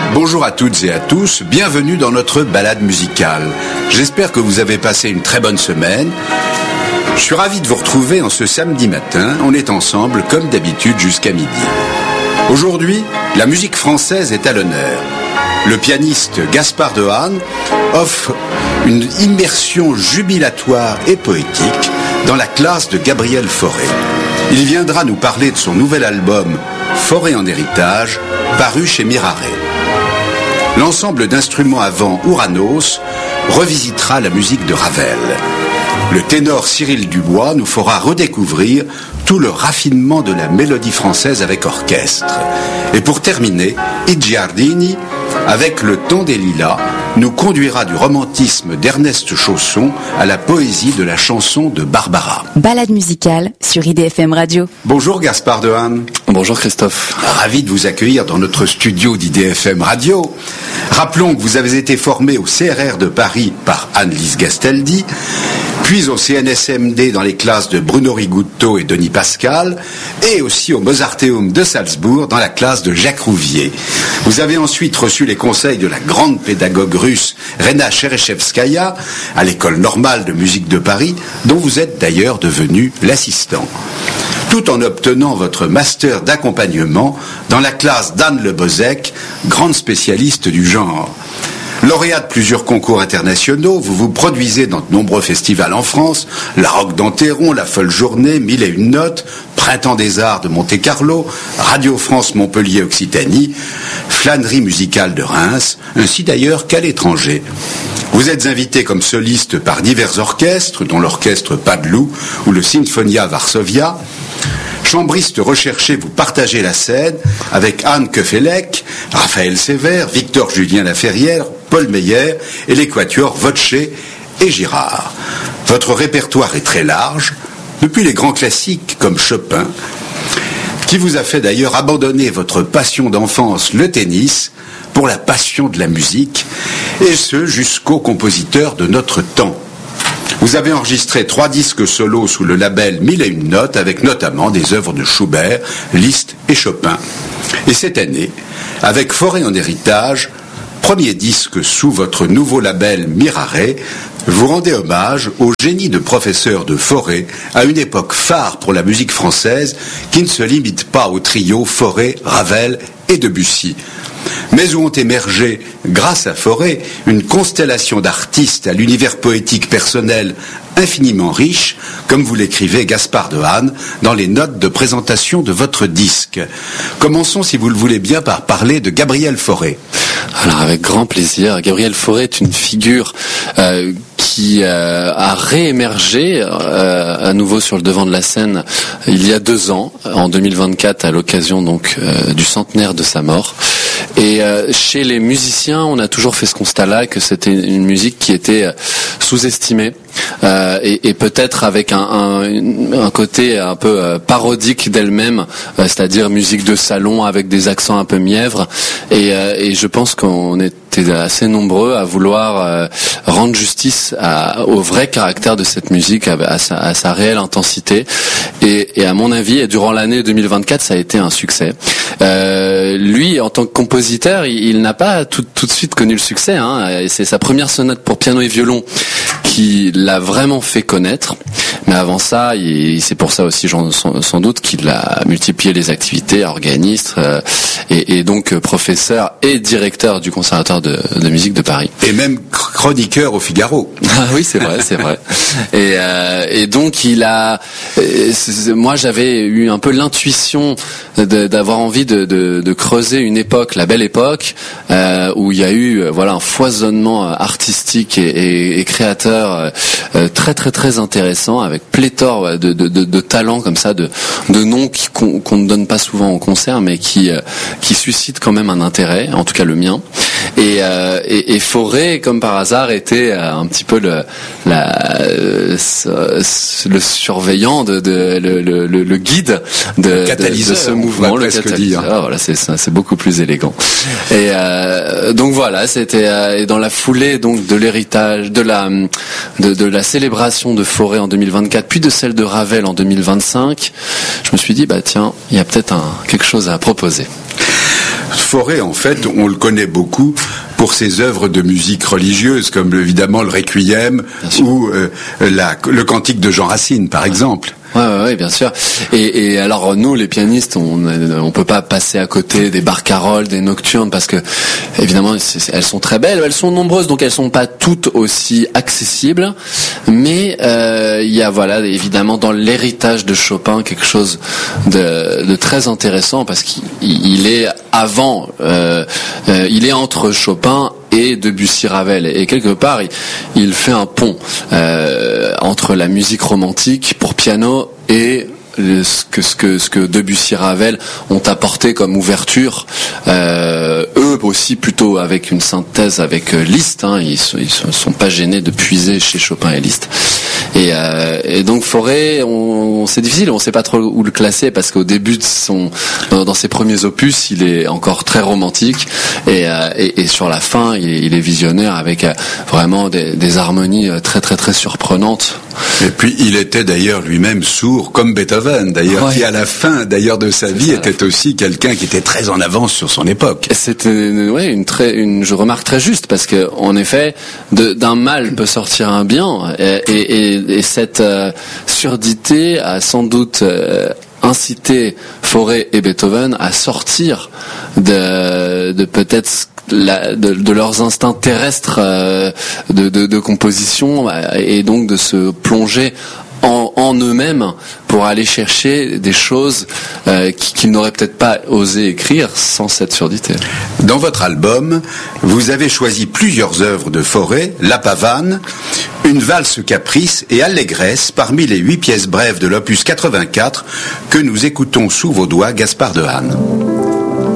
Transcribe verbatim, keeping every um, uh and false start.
Bonjour à toutes et à tous, bienvenue dans notre balade musicale. J'espère que vous avez passé une très bonne semaine. Je suis ravi de vous retrouver en ce samedi matin. On est ensemble comme d'habitude jusqu'à midi. Aujourd'hui, la musique française est à l'honneur. Le pianiste Gaspard Dehaene offre une immersion jubilatoire et poétique dans la classe de Gabriel Fauré. Il viendra nous parler de son nouvel album Fauré en héritage, paru chez Miraré. L'ensemble d'instruments à vent Ouranos revisitera la musique de Ravel. Le ténor Cyril Dubois nous fera redécouvrir tout le raffinement de la mélodie française avec orchestre. Et pour terminer, I Giardini, avec le ton des lilas, nous conduira du romantisme d'Ernest Chausson à la poésie de la chanson de Barbara. Balade musicale sur I D F M Radio. Bonjour Gaspard Dehaene. Bonjour Christophe. Ravi de vous accueillir dans notre studio d'I D F M Radio. Rappelons que vous avez été formé au C R R de Paris par Anne-Lise Gastaldi, puis au C N S M D dans les classes de Bruno Rigutto et Denis Pascal, et aussi au Mozarteum de Salzbourg dans la classe de Jacques Rouvier. Vous avez ensuite reçu les conseils de la grande pédagogue russe Rena Cherechevskaya à l'école normale de musique de Paris, dont vous êtes d'ailleurs devenu l'assistant, tout en obtenant votre master d'accompagnement dans la classe d'Anne Le Bozek, grande spécialiste du genre. Lauréat de plusieurs concours internationaux, vous vous produisez dans de nombreux festivals en France, la Roque d'Enterron, la Folle Journée, Mille et une notes, Printemps des Arts de Monte-Carlo, Radio France Montpellier Occitanie, Flânerie musicale de Reims, ainsi d'ailleurs qu'à l'étranger. Vous êtes invité comme soliste par divers orchestres, dont l'orchestre Padeloup ou le Sinfonia Varsovia. Chambriste recherché, vous partagez la scène avec Anne Kefelec, Raphaël Sévère, Victor Julien Laferrière, Paul Meyer et l'équatuor Voce et Girard. Votre répertoire est très large, depuis les grands classiques comme Chopin, qui vous a fait d'ailleurs abandonner votre passion d'enfance, le tennis, pour la passion de la musique, et ce jusqu'aux compositeurs de notre temps. Vous avez enregistré trois disques solos sous le label Mille et une notes, avec notamment des œuvres de Schubert, Liszt et Chopin. Et cette année, avec Fauré en héritage, premier disque sous votre nouveau label Miraré, vous rendez hommage au génie de professeur de Fauré à une époque phare pour la musique française qui ne se limite pas au trio Fauré, Ravel et Debussy, mais où ont émergé, grâce à Fauré, une constellation d'artistes à l'univers poétique personnel infiniment riche, comme vous l'écrivez Gaspard Dehaene dans les notes de présentation de votre disque. Commençons, si vous le voulez bien, par parler de Gabriel Fauré. Alors avec grand plaisir. Gabriel Fauré est une figure euh, qui euh, a réémergé euh, à nouveau sur le devant de la scène il y a deux ans, en deux mille vingt-quatre, à l'occasion donc euh, du centenaire de sa mort. Et euh, chez les musiciens, on a toujours fait ce constat-là, que c'était une musique qui était euh, sous-estimée. Euh, et, et peut-être avec un, un, un côté un peu euh, parodique d'elle-même, euh, c'est-à-dire musique de salon avec des accents un peu mièvres. Et, euh, et je pense qu'on était assez nombreux à vouloir euh, rendre justice à, au vrai caractère de cette musique, à, à, sa, à sa réelle intensité. Et, et à mon avis, et durant l'année deux mille vingt-quatre, ça a été un succès. Euh, lui, en tant que compositeur, il, il n'a pas tout, tout de suite connu le succès. Hein, et c'est sa première sonate pour piano et violon qui l'a vraiment fait connaître. Mais avant ça, il, c'est pour ça aussi sans, sans doute qu'il a multiplié les activités, organiste euh, et, et donc professeur et directeur du conservatoire de, de musique de Paris. Et même chroniqueur au Figaro. Ah oui, c'est vrai, c'est vrai. Et, euh, et donc il a, euh, moi j'avais eu un peu l'intuition de, d'avoir envie de, de, de creuser une époque, la belle époque, euh, où il y a eu euh, voilà un foisonnement artistique et, et, et créateur euh, très très très intéressant, avec pléthore de, de, de, de talents comme ça, de, de noms qui, qu'on, qu'on ne donne pas souvent au concert, mais qui, euh, qui suscitent quand même un intérêt, en tout cas le mien. Et, euh, et, et Fauré, comme par hasard, était euh, un petit peu le, la, euh, le surveillant, de, de, le, le, le guide de, de, de ce mouvement, le catalyseur. Ah, voilà, c'est, c'est beaucoup plus élégant. Et euh, donc voilà, c'était euh, dans la foulée donc de l'héritage, de la, de, de la célébration de Fauré en deux mille vingt-quatre, puis de celle de Ravel en deux mille vingt-cinq. Je me suis dit, bah tiens, il y a peut-être un, quelque chose à proposer. Fauré, en fait, on le connaît beaucoup pour ses œuvres de musique religieuse, comme évidemment le Requiem ou euh, la, le Cantique de Jean Racine, par ouais. exemple. Ouais, ouais, ouais, bien sûr. Et, et alors nous, les pianistes, on on peut pas passer à côté des barcarolles, des nocturnes, parce que évidemment, c'est, elles sont très belles, elles sont nombreuses, donc elles sont pas toutes aussi accessibles. Mais euh, il y a voilà, évidemment, dans l'héritage de Chopin, quelque chose de, de très intéressant, parce qu'il il est avant, euh, euh, il est entre Chopin et Debussy-Ravel, et quelque part il, il fait un pont euh, entre la musique romantique pour piano et ce que ce que ce que Debussy-Ravel ont apporté comme ouverture, euh, eux aussi plutôt avec une synthèse avec euh, Liszt, hein, ils sont, ils sont pas gênés de puiser chez Chopin et Liszt. Et, euh, et donc Fauré, on, c'est difficile, on sait pas trop où le classer, parce qu'au début de son, dans, dans ses premiers opus, il est encore très romantique, et, euh, et, et sur la fin, il est, il est visionnaire avec euh, vraiment des, des harmonies très très très surprenantes. Et puis il était d'ailleurs lui-même sourd, comme Beethoven d'ailleurs, ouais. qui à la fin d'ailleurs de sa c'est vie ça, était aussi quelqu'un qui était très en avance sur son époque. C'était ouais une très une je remarque très juste, parce que en effet de, d'un mal peut sortir un bien, et, et, et cette euh, surdité a sans doute euh, incité Fauré et Beethoven à sortir de, de peut-être La, de, de leurs instincts terrestres euh, de, de, de composition, et donc de se plonger en, en eux-mêmes pour aller chercher des choses euh, qu'ils n'auraient peut-être pas osé écrire sans cette surdité. Dans votre album, vous avez choisi plusieurs œuvres de Fauré, La Pavane, une valse caprice et allégresse parmi les huit pièces brèves de l'opus quatre-vingt-quatre que nous écoutons sous vos doigts, Gaspard Dehaene.